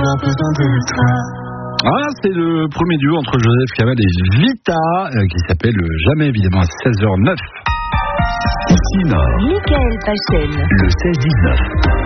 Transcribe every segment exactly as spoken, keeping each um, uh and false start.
encore besoin de toi. Ah, c'est le premier duo entre Joseph Kamel et Vita, euh, qui s'appelle Jamais, évidemment, à seize heures neuf. Sinon, Michael Pachel, le seize dix-neuf.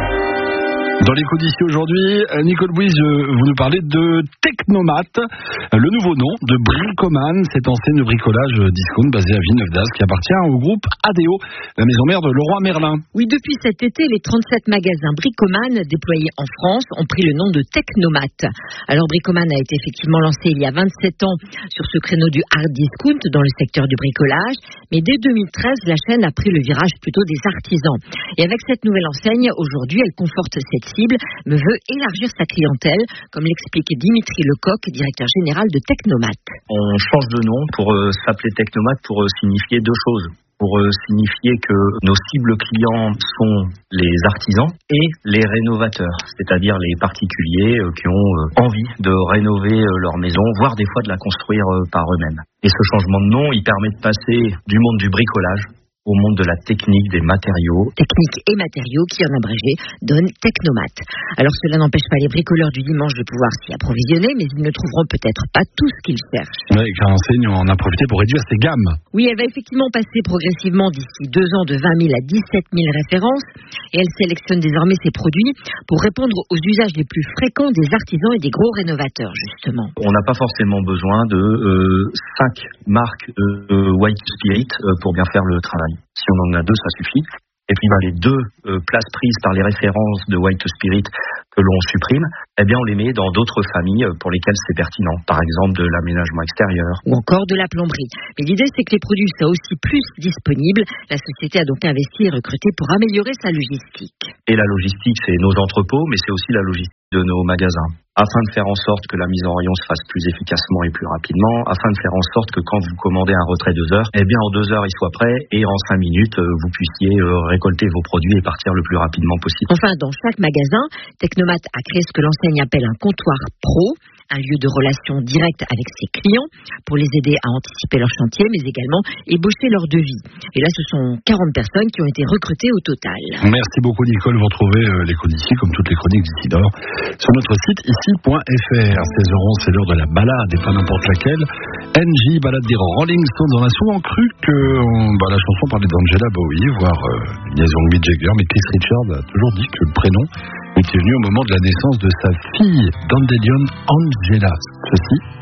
Dans l'écho d'ici aujourd'hui, Nicole Bouise, vous nous parlez de Technomat, le nouveau nom de Bricoman, cette enseigne de bricolage discount basée à Villeneuve d'Ascq qui appartient au groupe Adeo, la maison mère de Leroy Merlin. Oui, depuis cet été, les trente-sept magasins Bricoman déployés en France ont pris le nom de Technomat. Alors Bricoman a été effectivement lancé il y a vingt-sept ans sur ce créneau du hard discount dans le secteur du bricolage, mais dès deux mille treize, la chaîne a pris le virage plutôt des artisans. Et avec cette nouvelle enseigne, aujourd'hui, elle conforte cette cible, mais veut élargir sa clientèle, comme l'explique Dimitri Lecoq, directeur général de Technomat. On change de nom pour euh, s'appeler Technomat pour euh, signifier deux choses. Pour euh, signifier que nos cibles clients sont les artisans et les rénovateurs, c'est-à-dire les particuliers euh, qui ont euh, envie de rénover euh, leur maison, voire des fois de la construire euh, par eux-mêmes. Et ce changement de nom, il permet de passer du monde du bricolage au monde de la technique, des matériaux. Technique et matériaux qui, en abrégé, donne Technomat. Alors cela n'empêche pas les bricoleurs du dimanche de pouvoir s'y approvisionner, mais ils ne trouveront peut-être pas tout ce qu'ils cherchent. Oui, car l'enseigne en a profité pour réduire ses gammes. Oui, elle va effectivement passer progressivement d'ici deux ans de vingt mille à dix-sept mille références, et elle sélectionne désormais ses produits pour répondre aux usages les plus fréquents des artisans et des gros rénovateurs, justement. On n'a pas forcément besoin de euh, cinq marques de euh, White Spirit euh, pour bien faire le travail. Si on en a deux, ça suffit. Et puis ben, les deux euh, places prises par les références de White Spirit que l'on supprime, eh bien on les met dans d'autres familles pour lesquelles c'est pertinent. Par exemple de l'aménagement extérieur. Ou encore de la plomberie. Mais l'idée c'est que les produits soient aussi plus disponibles. La société a donc investi et recruté pour améliorer sa logistique. Et la logistique, c'est nos entrepôts, mais c'est aussi la logistique de nos magasins. Afin de faire en sorte que la mise en rayon se fasse plus efficacement et plus rapidement, afin de faire en sorte que quand vous commandez un retrait deux heures, eh bien en deux heures il soit prêt et en cinq minutes vous puissiez récolter vos produits et partir le plus rapidement possible. Enfin, dans chaque magasin, Technomat a créé ce que l'enseigne appelle un comptoir pro, un lieu de relation directe avec ses clients pour les aider à anticiper leur chantier, mais également ébaucher leur devis. Et là, ce sont quarante personnes qui ont été recrutées au total. Merci beaucoup Nicole, vous retrouvez euh, l'écho d'ici, comme toutes les chroniques d'ici d'or, sur notre site ici point f r. seize heures onze, c'est l'heure de la balade, et pas n'importe laquelle. N J, balade des Rolling Stones. On a souvent cru que on, bah, la chanson parlait d'Angela Bowie, voire euh, une liaison Mick Jagger, mais Keith Richards a toujours dit que le prénom était venu au moment de la naissance de sa fille, Dandelion Angela. Ceci